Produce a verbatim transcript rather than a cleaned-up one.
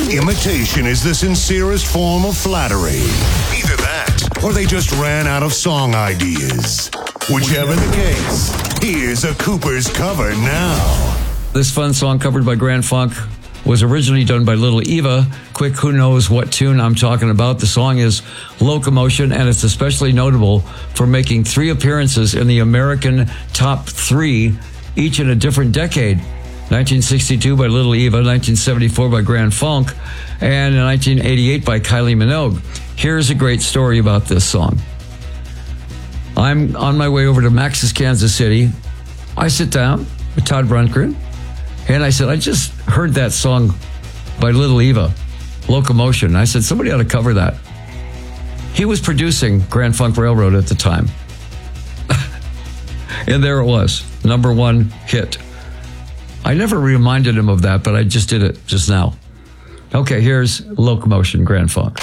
Imitation is the sincerest form of flattery. Either that, or they just ran out of song ideas. Whichever the case, here's a Cooper's cover now. This fun song covered by Grand Funk was originally done by Little Eva. Quick, who knows what tune I'm talking about? The song is Locomotion, and it's especially notable for making three appearances in the American top three, each in a different decade. nineteen sixty-two by Little Eva, nineteen seventy-four by Grand Funk, and in nineteen eighty-eight by Kylie Minogue. Here's a great story about this song. I'm on my way over to Max's Kansas City. I sit down with Todd Rundgren, and I said, I just heard that song by Little Eva, Locomotion. I said, somebody ought to cover that. He was producing Grand Funk Railroad at the time. And there it was, number one hit. I never reminded him of that, but I just did it just now. Okay, here's Locomotion, Grand Funk.